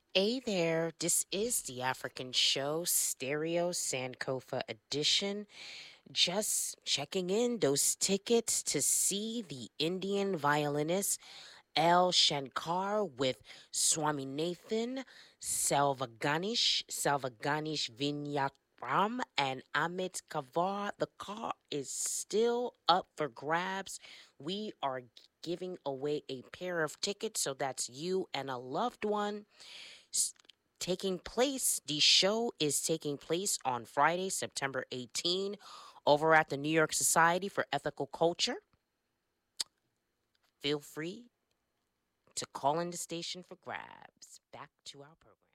Hey there, this is the African Show, Stereo Sankofa Edition. Just checking in those tickets to see the Indian violinist L. Shankar with Swaminathan, Salvaganish Vinyakram, and Amit Kavar. The car is still up for grabs. We are giving away a pair of tickets, so that's you and a loved one s- taking place. The show is taking place on Friday, September 18, over at the New York Society for Ethical Culture. Feel free to call in the station for grabs. Back to our program.